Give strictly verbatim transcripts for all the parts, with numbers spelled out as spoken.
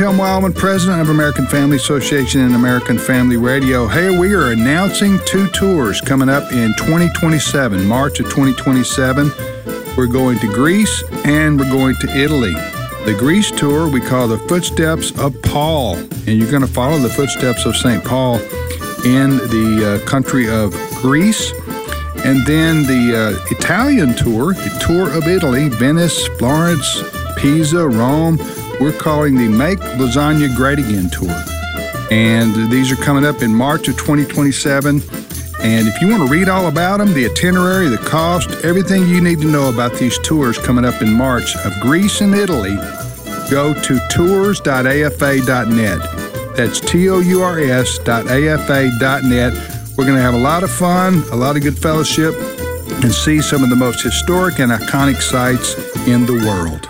Tim Wildman, president of American Family Association and American Family Radio. Hey, we are announcing two tours coming up in twenty twenty-seven, March of twenty twenty-seven. We're going to Greece and we're going to Italy. The Greece tour we call the Footsteps of Paul, and you're going to follow the footsteps of Saint Paul in the uh, country of Greece. And then the uh, Italian tour, the tour of Italy, Venice, Florence, Pisa, Rome, we're calling the Make Lasagna Great Again tour. And these are coming up in March of twenty twenty-seven. And if you want to read all about them, the itinerary, the cost, everything you need to know about these tours coming up in March of Greece and Italy, go to tours dot a f a dot net. That's T O U R S dot A F A dot net. We're going to have a lot of fun, a lot of good fellowship, and see some of the most historic and iconic sites in the world.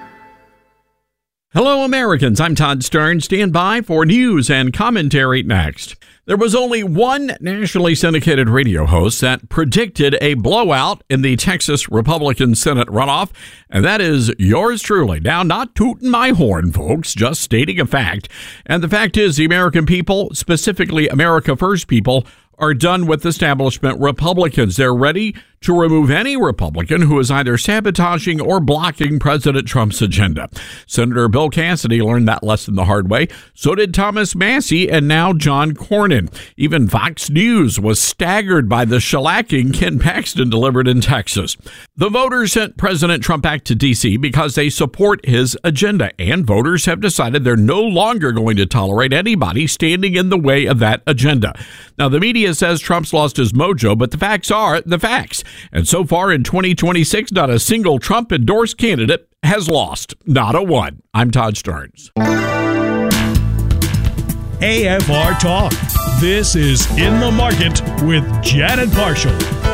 Hello, Americans. I'm Todd Stern. Stand by for news and commentary next. There was only one nationally syndicated radio host that predicted a blowout in the Texas Republican Senate runoff, and that is yours truly. Now, not tooting my horn, folks, just stating a fact. And the fact is, the American people, specifically America First people, are done with establishment Republicans. They're ready to remove any Republican who is either sabotaging or blocking President Trump's agenda. Senator Bill Cassidy learned that lesson the hard way. So did Thomas Massie and now John Cornyn. Even Fox News was staggered by the shellacking Ken Paxton delivered in Texas. The voters sent President Trump back to D C because they support his agenda, and voters have decided they're no longer going to tolerate anybody standing in the way of that agenda. Now, the media says Trump's lost his mojo, but the facts are the facts. And so far in twenty twenty-six, not a single Trump-endorsed candidate has lost. Not a one. I'm Todd Stearns. A F R Talk. This is In the Market with Janet Marshall.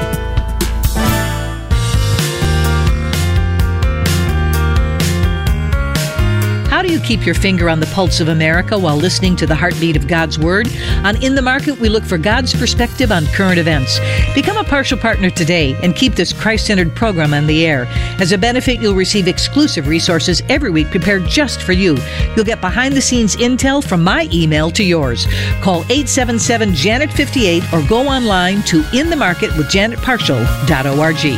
How do you keep your finger on the pulse of America while listening to the heartbeat of God's Word? On In the Market, we look for God's perspective on current events. Become a partial partner today and keep this Christ-centered program on the air. As a benefit, you'll receive exclusive resources every week prepared just for you. You'll get behind-the-scenes intel from my email to yours. Call eight seven seven, Janet fifty-eight or go online to in the market with janet partial dot org.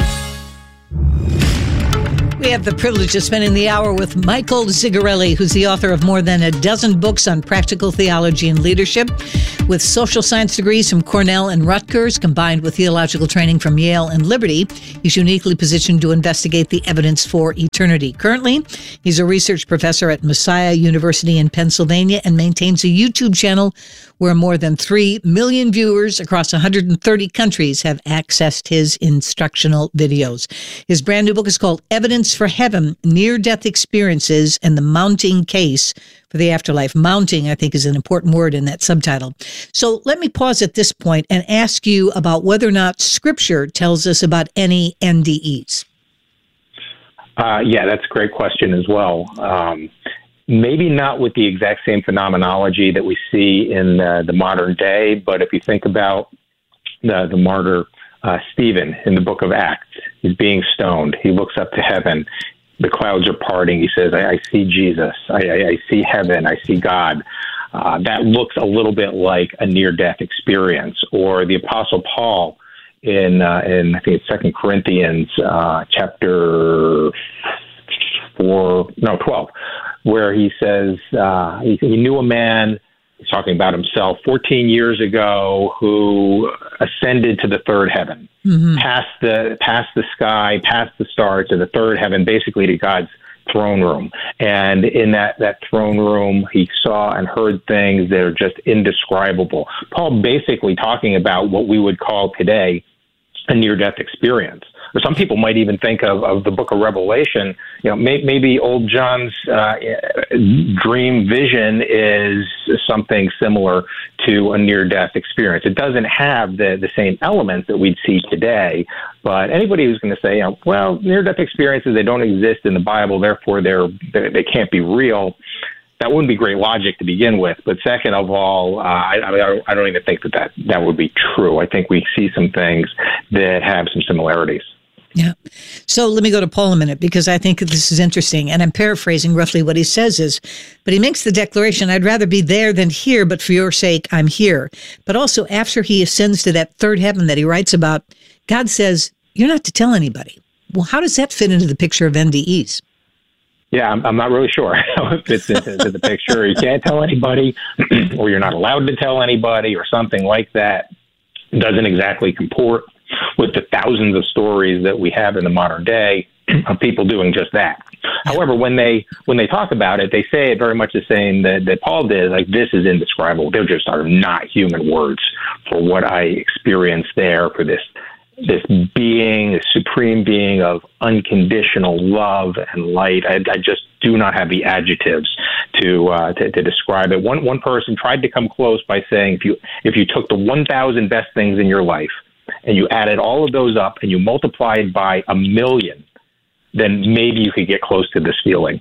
We have the privilege of spending the hour with Michael Zigarelli, who's the author of more than a dozen books on practical theology and leadership. With social science degrees from Cornell and Rutgers, combined with theological training from Yale and Liberty, he's uniquely positioned to investigate the evidence for eternity. Currently, he's a research professor at Messiah University in Pennsylvania and maintains a YouTube channel where more than three million viewers across one hundred thirty countries have accessed his instructional videos. His brand new book is called Evidence for Heaven, Near-Death Experiences and the Mounting Case for the Afterlife. Mounting, I think, is an important word in that subtitle. So let me pause at this point and ask you about whether or not Scripture tells us about any N D Es. Uh, yeah, that's a great question as well. Um, maybe not with the exact same phenomenology that we see in uh, the modern day, but if you think about the, the martyr uh, Stephen in the book of Acts, he's being stoned. He looks up to heaven. The clouds are parting. He says, I, I see Jesus. I, I, I see heaven. I see God. Uh, that looks a little bit like a near-death experience. Or the Apostle Paul in, uh, in I think it's Second Corinthians uh, chapter four, no, twelve, where he says uh, he, he knew a man, he's talking about himself, fourteen years ago, who ascended to the third heaven, mm-hmm. past the past the sky, past the stars, to the third heaven, basically to God's throne room. And in that, that throne room, he saw and heard things that are just indescribable. Paul basically talking about what we would call today a near-death experience. Or some people might even think of, of the book of Revelation. You know, may, maybe old John's uh, dream vision is something similar to a near-death experience. It doesn't have the, the same elements that we'd see today, but anybody who's going to say, you know, well, near-death experiences, they don't exist in the Bible, therefore they're, they they can't be real, that wouldn't be great logic to begin with. But second of all, uh, I, I, I don't even think that, that that would be true. I think we see some things that have some similarities. Yeah. So let me go to Paul a minute, because I think this is interesting. And I'm paraphrasing roughly what he says is, but he makes the declaration, I'd rather be there than here, but for your sake, I'm here. But also after he ascends to that third heaven that he writes about, God says, you're not to tell anybody. Well, how does that fit into the picture of N D Es? Yeah, I'm, I'm not really sure how it fits into, into the picture. You can't tell anybody, or you're not allowed to tell anybody, or something like that. It doesn't exactly comport with the thousands of stories that we have in the modern day of people doing just that. However, when they when they talk about it, they say it very much the same that, that Paul did, like, this is indescribable. There just are not human words for what I experienced there, for this this being, this supreme being of unconditional love and light. I, I just do not have the adjectives to, uh, to to describe it. One one person tried to come close by saying, if you if you took the one thousand best things in your life and you added all of those up and you multiplied by a million, then maybe you could get close to this feeling.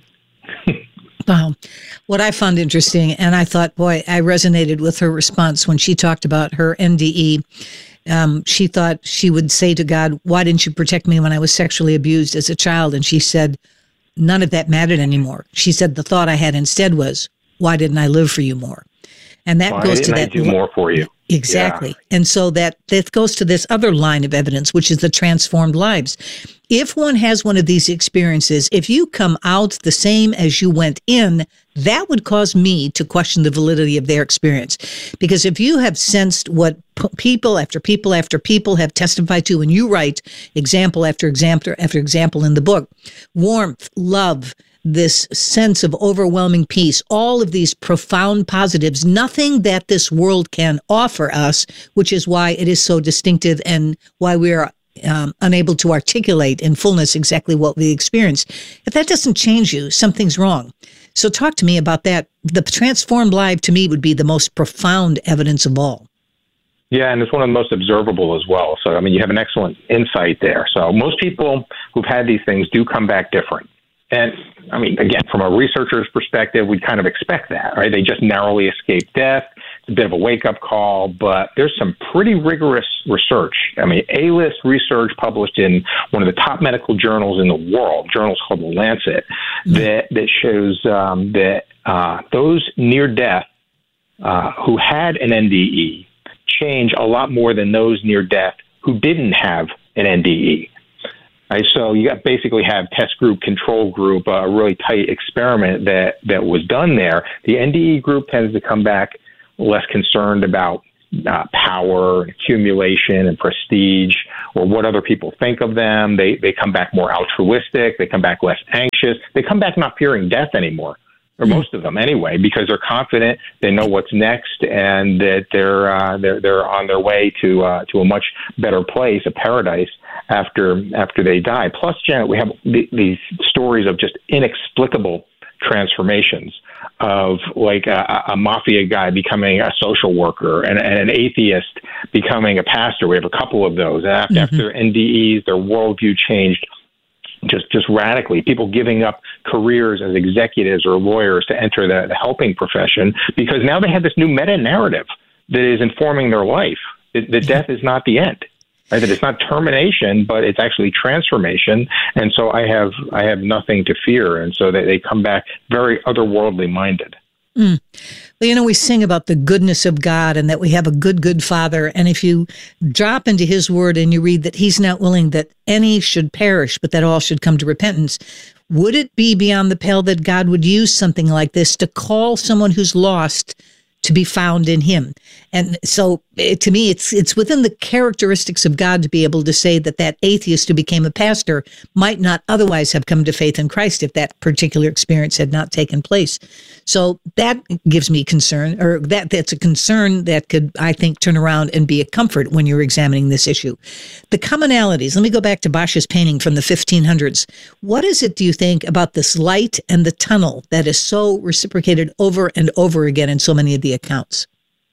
Wow. What I found interesting, and I thought, boy, I resonated with her response when she talked about her N D E. Um, she thought she would say to God, why didn't you protect me when I was sexually abused as a child? And she said, none of that mattered anymore. She said, the thought I had instead was, why didn't I live for you more? And that why goes didn't to I that. do more for you? Exactly. Yeah. And so that, that goes to this other line of evidence, which is the transformed lives. If one has one of these experiences, if you come out the same as you went in, that would cause me to question the validity of their experience. Because if you have sensed what p- people after people after people have testified to, and you write example after example after example in the book, warmth, love, this sense of overwhelming peace, all of these profound positives, nothing that this world can offer us, which is why it is so distinctive and why we are um, unable to articulate in fullness exactly what we experienced. If that doesn't change you, something's wrong. So talk to me about that. The transformed life to me would be the most profound evidence of all. Yeah, and it's one of the most observable as well. So, I mean, you have an excellent insight there. So most people who've had these things do come back different. And, I mean, again, from a researcher's perspective, we kind of expect that, right? They just narrowly escaped death. It's a bit of a wake-up call, but there's some pretty rigorous research. I mean, A-list research published in one of the top medical journals in the world, journals called The Lancet, that, that shows um, that uh, those near-death uh, who had an N D E change a lot more than those near-death who didn't have an N D E. Right, so you got basically have test group, control group, a really tight experiment that, that was done there. The N D E group tends to come back less concerned about uh, power, accumulation, and prestige, or what other people think of them. They they come back more altruistic. They come back less anxious. They come back not fearing death anymore, or most of them anyway, because they're confident, they know what's next, and that they're uh, they're they're on their way to uh, to a much better place, a paradise, after after they die. Plus, Janet, we have th- these stories of just inexplicable transformations of like a, a mafia guy becoming a social worker and, and an atheist becoming a pastor. We have a couple of those. After, mm-hmm. after N D Es, their worldview changed just just radically. People giving up careers as executives or lawyers to enter the, the helping profession because now they have this new meta-narrative that is informing their life, that, that death is not the end. Right, that it's not termination, but it's actually transformation. And so I have I have nothing to fear. And so they, they come back very otherworldly minded. Mm. Well, you know, we sing about the goodness of God and that we have a good, good Father. And if you drop into his word and you read that he's not willing that any should perish, but that all should come to repentance, would it be beyond the pale that God would use something like this to call someone who's lost to be found in him? And so it, to me, it's it's within the characteristics of God to be able to say that that atheist who became a pastor might not otherwise have come to faith in Christ if that particular experience had not taken place. So that gives me concern, or that that's a concern that could, I think, turn around and be a comfort when you're examining this issue. The commonalities, let me go back to Bosch's painting from the fifteen hundreds. What is it, do you think, about this light and the tunnel that is so reciprocated over and over again in so many of the accounts?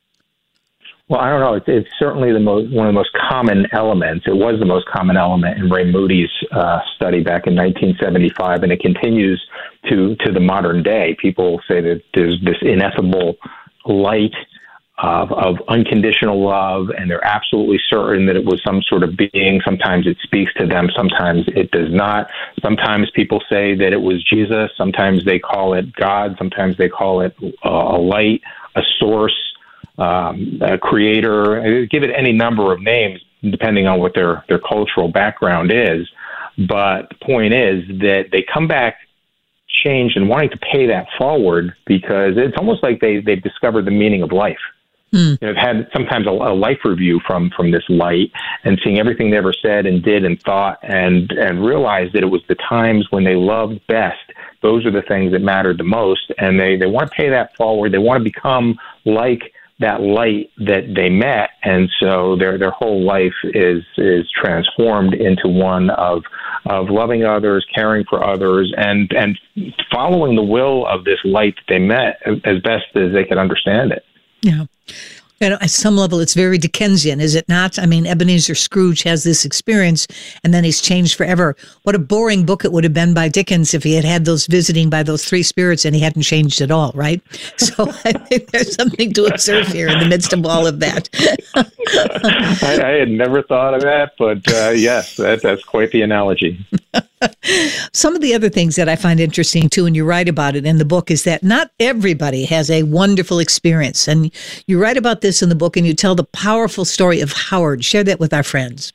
Well, I don't know. It's, it's certainly the most, one of the most common elements. It was the most common element in Ray Moody's uh, study back in nineteen seventy-five, and it continues to, to the modern day. People say that there's this ineffable light of, of unconditional love, and they're absolutely certain that it was some sort of being. Sometimes it speaks to them, sometimes it does not. Sometimes people say that it was Jesus. Sometimes they call it God. Sometimes they call it a, a light, a source, um, a creator. Give it any number of names depending on what their, their cultural background is. But the point is that they come back changed and wanting to pay that forward, because it's almost like they, they've discovered the meaning of life. Mm. You know, I've had sometimes a, a life review from, from this light, and seeing everything they ever said and did and thought, and, and realized that it was the times when they loved best. Those are the things that mattered the most. And they, they want to pay that forward. They want to become like that light that they met. And so their, their whole life is, is transformed into one of, of loving others, caring for others, and, and following the will of this light that they met as best as they could understand it. Yeah. And at some level, it's very Dickensian, is it not? I mean, Ebenezer Scrooge has this experience, and then he's changed forever. What a boring book it would have been by Dickens if he had had those visiting by those three spirits and he hadn't changed at all, right? So I think there's something to observe here in the midst of all of that. I, I had never thought of that, but uh, yes, that, that's quite the analogy. Some of the other things that I find interesting, too, and you write about it in the book, is that not everybody has a wonderful experience. And you write about this in the book, and you tell the powerful story of Howard. Share that with our friends.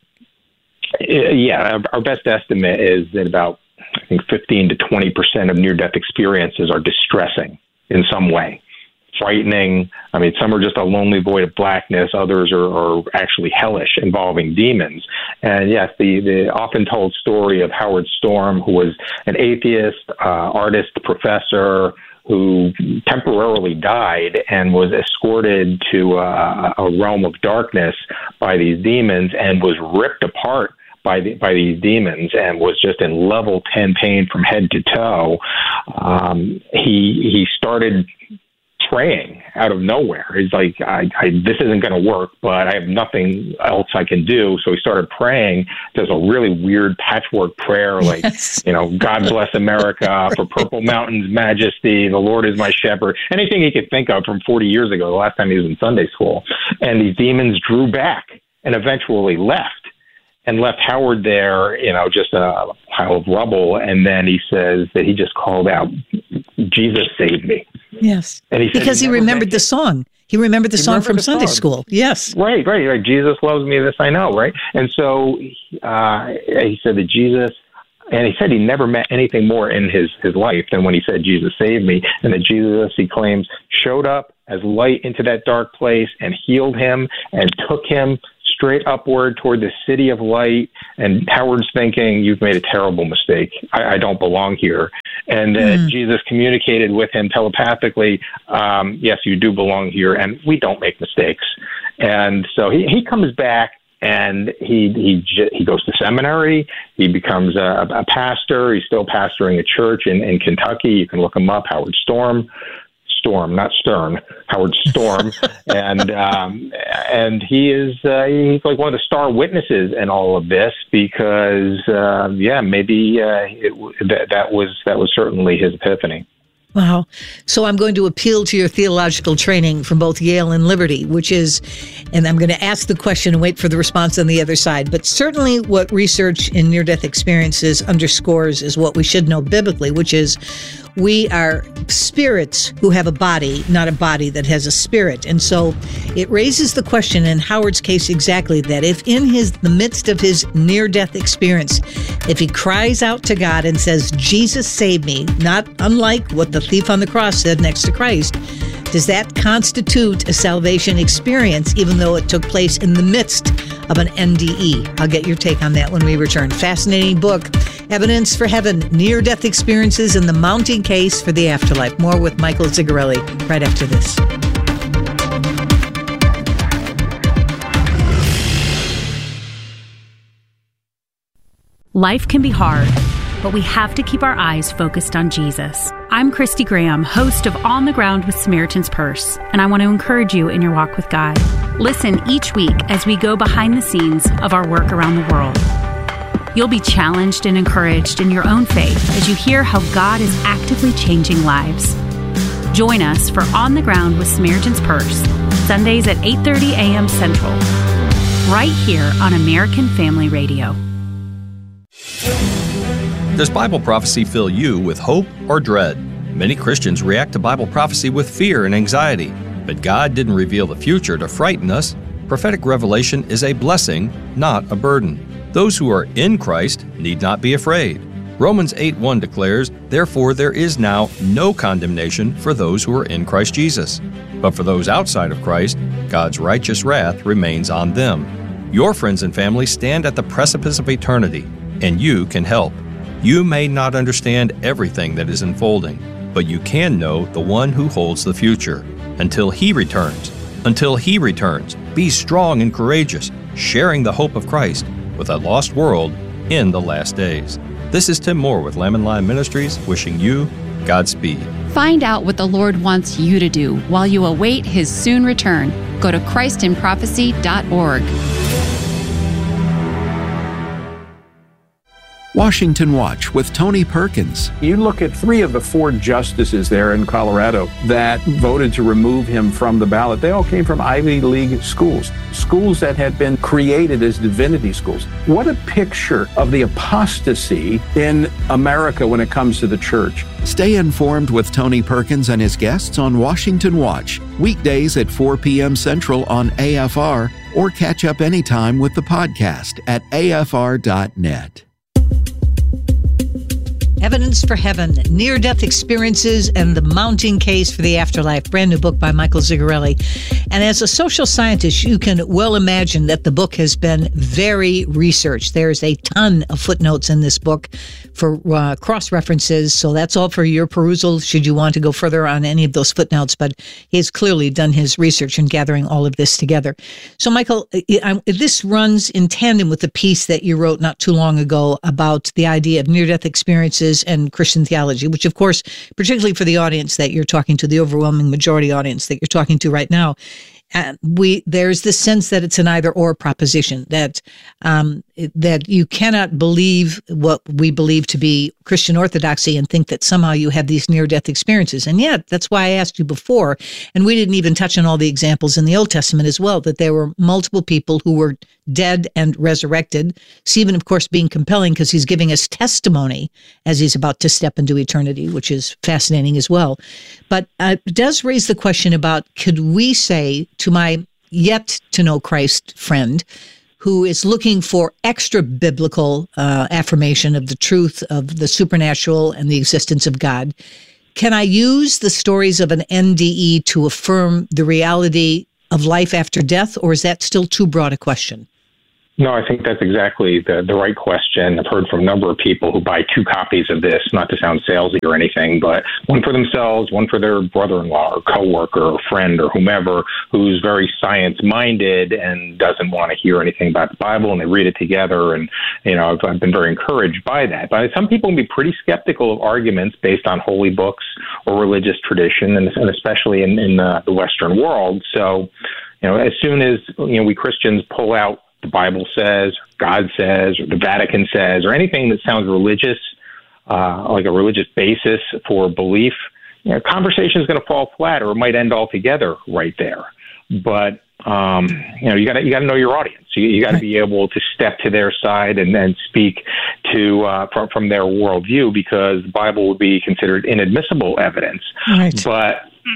Yeah, our best estimate is that about, I think, fifteen to twenty percent of near-death experiences are distressing in some way. Frightening. I mean, some are just a lonely void of blackness. Others are, are actually hellish, involving demons. And yes, the, the often told story of Howard Storm, who was an atheist, uh, artist, professor, who temporarily died and was escorted to uh, a realm of darkness by these demons, and was ripped apart by the, by these demons, and was just in level ten pain from head to toe. Um, he he started praying out of nowhere. He's like, I, I, this isn't going to work, but I have nothing else I can do. So he started praying. There's a really weird patchwork prayer, like, yes. you know, God bless America, for Purple Mountain's majesty, the Lord is my shepherd. Anything he could think of from forty years ago, the last time he was in Sunday school. And these demons drew back and eventually left. And left Howard there, you know, just a pile of rubble. And then he says that he just called out, Jesus saved me. Yes. And he said because he, he remembered the song. He remembered the he song remembered from the Sunday song. School. Yes. Right, right, right. Jesus loves me, this I know, right? And so uh, he said that Jesus, and he said he never met anything more in his, his life than when he said, Jesus saved me. And that Jesus, he claims, showed up as light into that dark place and healed him and took him straight upward toward the city of light. And Howard's thinking, you've made a terrible mistake. I, I don't belong here. And uh, mm. Jesus communicated with him telepathically, um, yes, you do belong here, and we don't make mistakes. And so he, he comes back, and he he he goes to seminary. He becomes a, a pastor. He's still pastoring a church in, in Kentucky. You can look him up, Howard Storm. Storm, not Stern, Howard Storm, and um, and he is uh, he's like one of the star witnesses in all of this, because uh, yeah, maybe uh, it, that that was that was certainly his epiphany. Wow. So I'm going to appeal to your theological training from both Yale and Liberty, which is, and I'm going to ask the question and wait for the response on the other side, but certainly what research in near-death experiences underscores is what we should know biblically, which is we are spirits who have a body, not a body that has a spirit. And so it raises the question, in Howard's case exactly, that if in his the midst of his near-death experience, if he cries out to God and says, Jesus save me, not unlike what the thief on the cross said next to Christ, does that constitute a salvation experience, even though it took place in the midst of an N D E? I'll get your take on that when we return. Fascinating book, Evidence for Heaven, Near-Death Experiences and the Mounting Case for the Afterlife. More with Michael Zigarelli right after this. Life can be hard, but we have to keep our eyes focused on Jesus. I'm Christy Graham, host of On the Ground with Samaritan's Purse, and I want to encourage you in your walk with God. Listen each week as we go behind the scenes of our work around the world. You'll be challenged and encouraged in your own faith as you hear how God is actively changing lives. Join us for On the Ground with Samaritan's Purse, Sundays at eight thirty a.m. Central, right here on American Family Radio. Does Bible prophecy fill you with hope or dread? Many Christians react to Bible prophecy with fear and anxiety, but God didn't reveal the future to frighten us. Prophetic revelation is a blessing, not a burden. Those who are in Christ need not be afraid. Romans eight one declares, "Therefore there is now no condemnation for those who are in Christ Jesus. But for those outside of Christ, God's righteous wrath remains on them." Your friends and family stand at the precipice of eternity, and you can help. You may not understand everything that is unfolding, but you can know the one who holds the future. Until He returns, until He returns, be strong and courageous, sharing the hope of Christ with a lost world in the last days. This is Tim Moore with Lamb and Lion Ministries, wishing you Godspeed. Find out what the Lord wants you to do while you await His soon return. Go to Christ in Prophecy dot org. Washington Watch with Tony Perkins. You look at three of the four justices there in Colorado that voted to remove him from the ballot. They all came from Ivy League schools, schools that had been created as divinity schools. What a picture of the apostasy in America when it comes to the church. Stay informed with Tony Perkins and his guests on Washington Watch, weekdays at four p.m. Central on A F R, or catch up anytime with the podcast at A F R dot net. Evidence for Heaven, Near-Death Experiences, and the Mounting Case for the Afterlife. Brand new book by Michael Zigarelli. And as a social scientist, you can well imagine that the book has been very researched. There's a ton of footnotes in this book for uh, cross-references, so that's all for your perusal should you want to go further on any of those footnotes. But he's clearly done his research in gathering all of this together. So, Michael, this runs in tandem with the piece that you wrote not too long ago about the idea of near-death experiences and Christian theology, which, of course, particularly for the audience that you're talking to, the overwhelming majority audience that you're talking to right now, uh, we there's this sense that it's an either-or proposition, that um, that you cannot believe what we believe to be Christian orthodoxy and think that somehow you have these near-death experiences. And yet, that's why I asked you before, and we didn't even touch on all the examples in the Old Testament as well, that there were multiple people who were dead and resurrected. Stephen, of course, being compelling because he's giving us testimony as he's about to step into eternity, which is fascinating as well. But uh, it does raise the question about, could we say to my yet to know Christ friend who is looking for extra biblical uh, affirmation of the truth of the supernatural and the existence of God, can I use the stories of an N D E to affirm the reality of life after death, or is that still too broad a question? No, I think that's exactly the, the right question. I've heard from a number of people who buy two copies of this, not to sound salesy or anything, but one for themselves, one for their brother-in-law or coworker or friend or whomever who's very science-minded and doesn't want to hear anything about the Bible, and they read it together. And, you know, I've, I've been very encouraged by that. But some people can be pretty skeptical of arguments based on holy books or religious tradition, and, and especially in, in the, the Western world. So, you know, as soon as, you know, we Christians pull out the Bible says, God says, or the Vatican says, or anything that sounds religious, uh, like a religious basis for belief, you know, conversation is going to fall flat, or it might end altogether right there. But um, you know, you got to you got to know your audience. You, you got to be able to step to their side and then speak to uh, from from their worldview, because the Bible would be considered inadmissible evidence. Right. But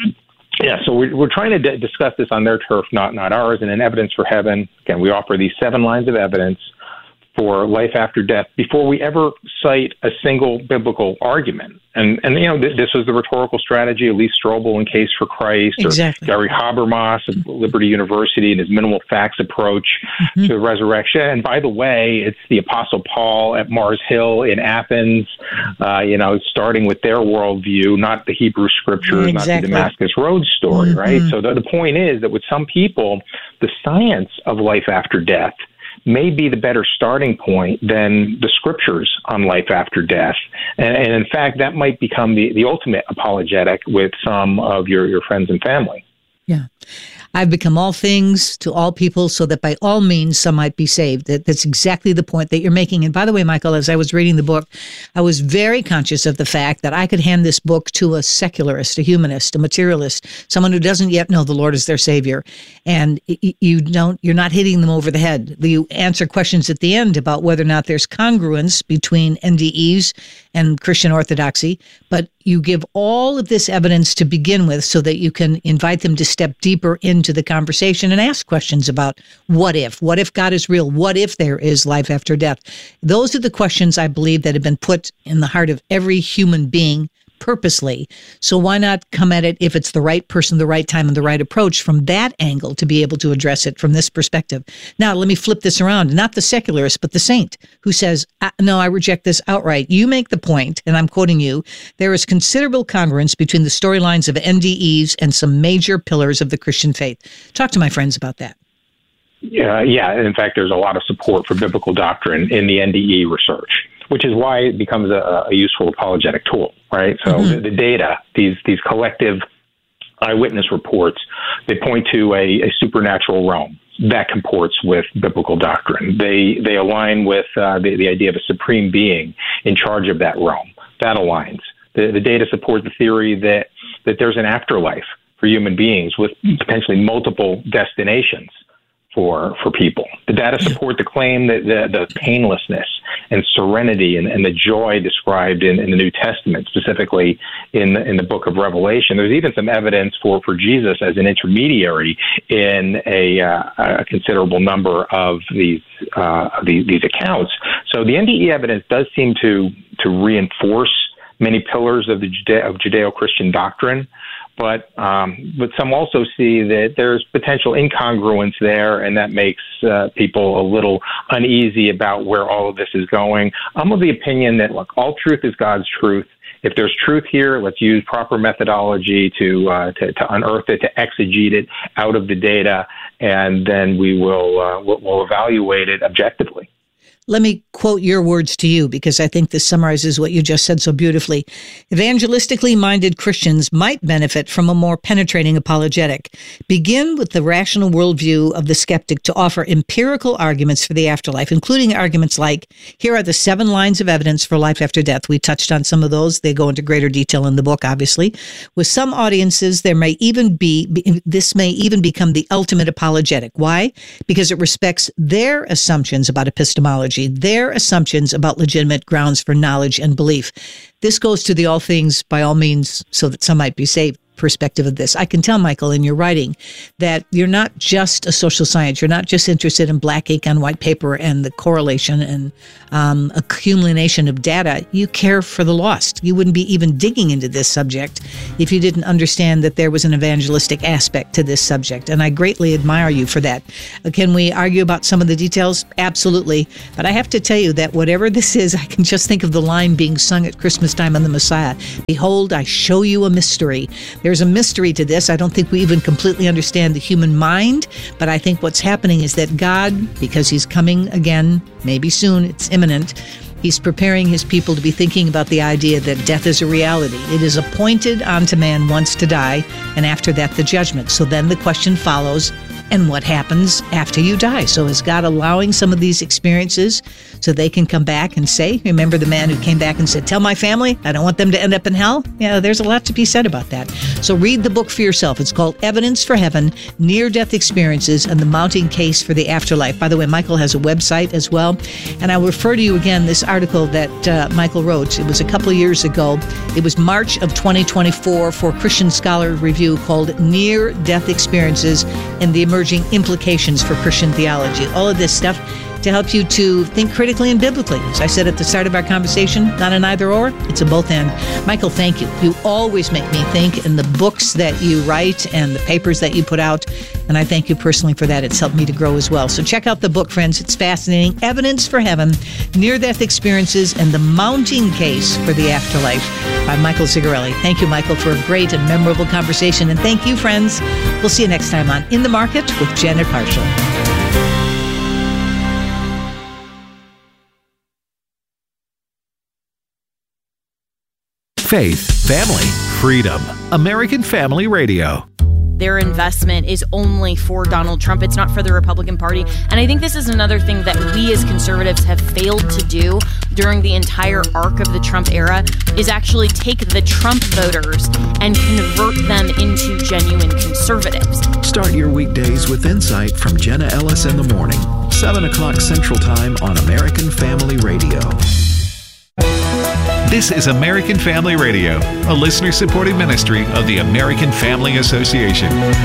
yeah, so we're, we're trying to d- discuss this on their turf, not not ours. And in Evidence for Heaven, again, we offer these seven lines of evidence for life after death before we ever cite a single biblical argument. And, and you know, th- this was the rhetorical strategy of Lee Strobel in Case for Christ, exactly. or Gary Habermas of Liberty University and his minimal facts approach mm-hmm. to the resurrection. And by the way, it's the Apostle Paul at Mars Hill in Athens, uh, you know, starting with their worldview, not the Hebrew Scriptures, exactly. not the Damascus Road story, mm-hmm. right? So the, the point is that with some people, the science of life after death may be the better starting point than the scriptures on life after death. And, and in fact, that might become the, the ultimate apologetic with some of your, your friends and family. Yeah. I've become all things to all people so that by all means some might be saved. That, that's exactly the point that you're making. And by the way, Michael, as I was reading the book, I was very conscious of the fact that I could hand this book to a secularist, a humanist, a materialist, someone who doesn't yet know the Lord as their Savior. And you don't, you're not hitting them over the head. You answer questions at the end about whether or not there's congruence between N D Es and Christian orthodoxy, but you give all of this evidence to begin with so that you can invite them to step deeper into the conversation and ask questions about what if, what if God is real? What if there is life after death? Those are the questions I believe that have been put in the heart of every human being purposely. So why not come at it, if it's the right person, the right time, and the right approach, from that angle to be able to address it from this perspective? Now, let me flip this around. Not the secularist, but the saint who says, no, I reject this outright. You make the point, and I'm quoting you, there is considerable congruence between the storylines of N D Es and some major pillars of the Christian faith. Talk to my friends about that. Yeah, yeah. In fact, there's a lot of support for biblical doctrine in the N D E research, which is why it becomes a, a useful apologetic tool, right? So mm-hmm. the, the data, these these collective eyewitness reports, they point to a, a supernatural realm that comports with biblical doctrine. They they align with uh, the, the idea of a supreme being in charge of that realm. That aligns. The, the data support the theory that that there's an afterlife for human beings with potentially multiple destinations for for people. The data support the claim that the, the painlessness and serenity and, and the joy described in, in the New Testament, specifically in the, in the book of Revelation. There's even some evidence for, for Jesus as an intermediary in a, uh, a considerable number of these, uh, these these accounts. So the N D E evidence does seem to to reinforce many pillars of the Jude- of Judeo-Christian doctrine. But um, but some also see that there's potential incongruence there, and that makes uh, people a little uneasy about where all of this is going. I'm of the opinion that, look, all truth is God's truth. If there's truth here, let's use proper methodology to, uh, to to unearth it, to exegete it out of the data, and then we will uh, we'll, we'll evaluate it objectively. Let me quote your words to you, because I think this summarizes what you just said so beautifully. Evangelistically minded Christians might benefit from a more penetrating apologetic. Begin with the rational worldview of the skeptic to offer empirical arguments for the afterlife, including arguments like, here are the seven lines of evidence for life after death. We touched on some of those. They go into greater detail in the book, obviously. With some audiences, there may even be, this may even become the ultimate apologetic. Why? Because it respects their assumptions about epistemology, their assumptions about legitimate grounds for knowledge and belief. This goes to the all things, by all means, so that some might be saved perspective of this. I can tell, Michael, in your writing that you're not just a social science. You're not just interested in black ink on white paper and the correlation and um, accumulation of data. You care for the lost. You wouldn't be even digging into this subject if you didn't understand that there was an evangelistic aspect to this subject. And I greatly admire you for that. Can we argue about some of the details? Absolutely. But I have to tell you that whatever this is, I can just think of the line being sung at Christmas time on the Messiah. Behold, I show you a mystery. There's a mystery to this. I don't think we even completely understand the human mind, but I think what's happening is that God, because he's coming again, maybe soon, it's imminent, he's preparing his people to be thinking about the idea that death is a reality. It is appointed unto man once to die, and after that, the judgment. So then the question follows, and what happens after you die? So is God allowing some of these experiences so they can come back and say, remember the man who came back and said, tell my family, I don't want them to end up in hell? Yeah, there's a lot to be said about that. So read the book for yourself. It's called Evidence for Heaven, Near-Death Experiences and the Mounting Case for the Afterlife. By the way, Michael has a website as well. And I'll refer to you again, this article that uh, Michael wrote. It was a couple of years ago. It was March of twenty twenty-four for Christian Scholar Review, called Near-Death Experiences and the Emerging Implications for Christian Theology. All of this stuff to help you to think critically and biblically. As I said at the start of our conversation, not an either or, it's a both and. Michael, thank you. You always make me think in the books that you write and the papers that you put out, and I thank you personally for that. It's helped me to grow as well. So check out the book, friends. It's fascinating. Evidence for Heaven, Near-Death Experiences and the Mounting Case for the Afterlife by Michael Zigarelli. Thank you, Michael, for a great and memorable conversation. And thank you, friends. We'll see you next time on In the Market with Janet Parshall. Faith, family, freedom. American Family Radio. their investment is only for Donald Trump. It's not for the Republican Party. And I think this is another thing that we as conservatives have failed to do during the entire arc of the Trump era, is actually take the Trump voters and convert them into genuine conservatives. Start your weekdays with insight from Jenna Ellis in the morning, seven o'clock Central Time on American Family Radio. This is American Family Radio, a listener-supported ministry of the American Family Association.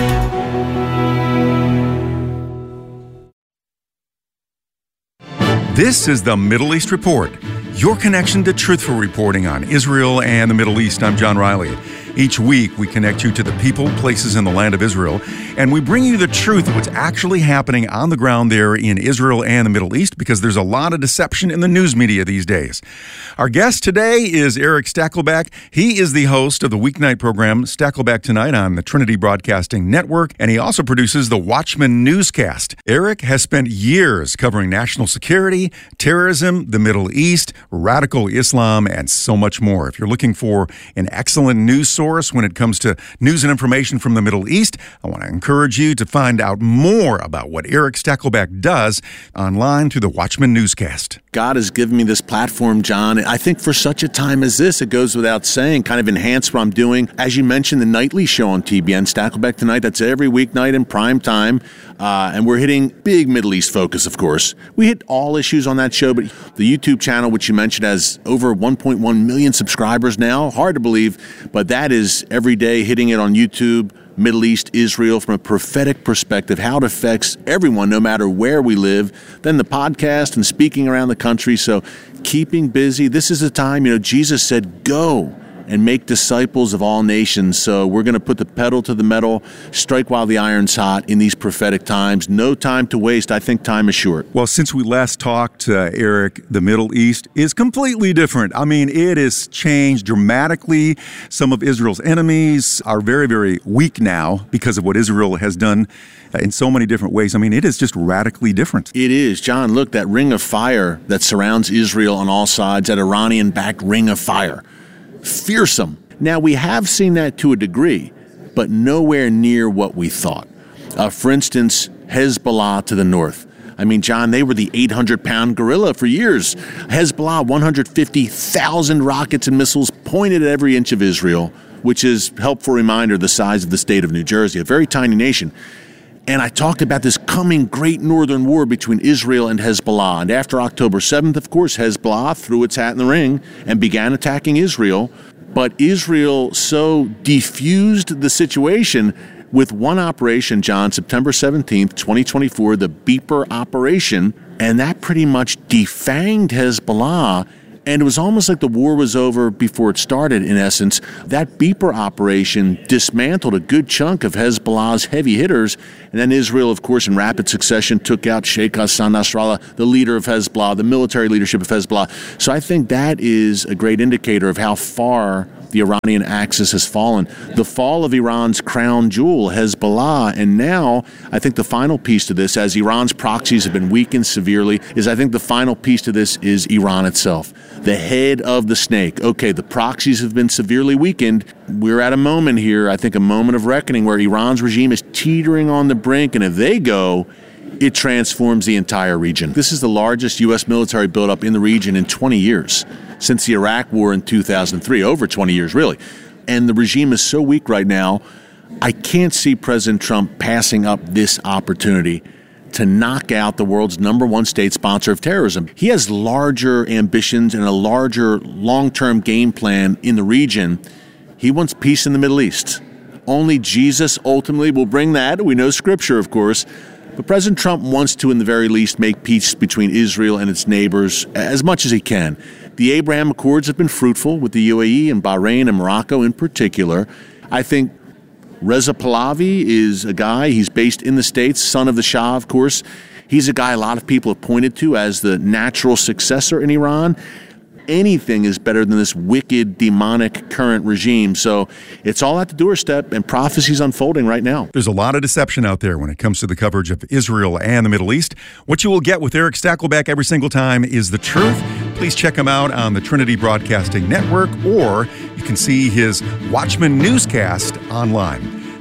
This is the Middle East Report, your connection to truthful reporting on Israel and the Middle East. I'm John Riley. Each week, we connect you to the people, places in the land of Israel, and we bring you the truth of what's actually happening on the ground there in Israel and the Middle East, because there's a lot of deception in the news media these days. Our guest today is Eric Stakelbeck. He is the host of the weeknight program Stakelbeck Tonight on the Trinity Broadcasting Network, and he also produces the Watchman newscast. Eric has spent years covering national security, terrorism, the Middle East, radical Islam, and so much more. If you're looking for an excellent news source when it comes to news and information from the Middle East, I want to encourage you to find out more about what Eric Stakelbeck does online through the Watchman newscast. God has given me this platform, John. I think for such a time as this, it goes without saying, kind of enhance what I'm doing. As you mentioned, the nightly show on T B N, Stakelbeck Tonight, that's every weeknight in prime time. Uh, and we're hitting big Middle East focus, of course. We hit all issues on that show, but the YouTube channel, which you mentioned, has over one point one million subscribers now. Hard to believe, but that is every day hitting it on YouTube, Middle East, Israel, from a prophetic perspective, how it affects everyone, no matter where we live. Then the podcast and speaking around the country. So keeping busy. This is the time, you know, Jesus said, go and make disciples of all nations. So we're going to put the pedal to the metal, strike while the iron's hot in these prophetic times. No time to waste. I think time is short. Well, since we last talked, uh, Eric, the Middle East is completely different. I mean, it has changed dramatically. Some of Israel's enemies are very, very weak now because of what Israel has done in so many different ways. I mean, it is just radically different. It is. John, look, that ring of fire that surrounds Israel on all sides, that Iranian-backed ring of fire. Fearsome. Now, we have seen that to a degree, but nowhere near what we thought. Uh, for instance, Hezbollah to the north. I mean, John, they were the eight hundred pound gorilla for years. Hezbollah, one hundred fifty thousand rockets and missiles pointed at every inch of Israel, which is, helpful reminder, the size of the state of New Jersey, a very tiny nation. And I talked about this coming great northern war between Israel and Hezbollah. And after October seventh, of course, Hezbollah threw its hat in the ring and began attacking Israel. But Israel so defused the situation with one operation, John, September seventeenth, twenty twenty-four, the Beeper operation. And that pretty much defanged Hezbollah. And it was almost like the war was over before it started, in essence. That Beeper operation dismantled a good chunk of Hezbollah's heavy hitters. And then Israel, of course, in rapid succession, took out Sheikh Hassan Nasrallah, the leader of Hezbollah, the military leadership of Hezbollah. So I think that is a great indicator of how far the Iranian axis has fallen. The fall of Iran's crown jewel, Hezbollah, and now I think the final piece to this, as Iran's proxies have been weakened severely, is I think the final piece to this is Iran itself. The head of the snake. Okay, the proxies have been severely weakened. We're at a moment here, I think a moment of reckoning, where Iran's regime is teetering on the brink, and if they go, it transforms the entire region. This is the largest U S military buildup in the region in twenty years, since the Iraq War in two thousand three, over twenty years, really. And the regime is so weak right now, I can't see President Trump passing up this opportunity to knock out the world's number one state sponsor of terrorism. He has larger ambitions and a larger long-term game plan in the region. He wants peace in the Middle East. Only Jesus ultimately will bring that. We know Scripture, of course. But President Trump wants to, in the very least, make peace between Israel and its neighbors as much as he can. The Abraham Accords have been fruitful with the U A E and Bahrain and Morocco in particular. I think Reza Pahlavi is a guy, he's based in the States, son of the Shah, of course. He's a guy a lot of people have pointed to as the natural successor in Iran. Anything is better than this wicked, demonic current regime. So it's all at the doorstep, and prophecy's unfolding right now. There's a lot of deception out there when it comes to the coverage of Israel and the Middle East. What you will get with Eric Stakelbeck every single time is the truth. Please check him out on the Trinity Broadcasting Network, or you can see his Watchman newscast online.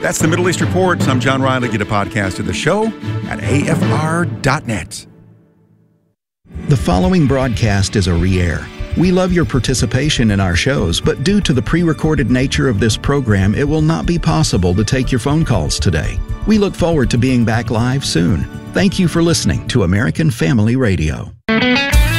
That's the Middle East Report. I'm John Riley. Get a podcast of the show at A F R dot net. The following broadcast is a re-air. We love your participation in our shows, but due to the pre-recorded nature of this program, it will not be possible to take your phone calls today. We look forward to being back live soon. Thank you for listening to American Family Radio.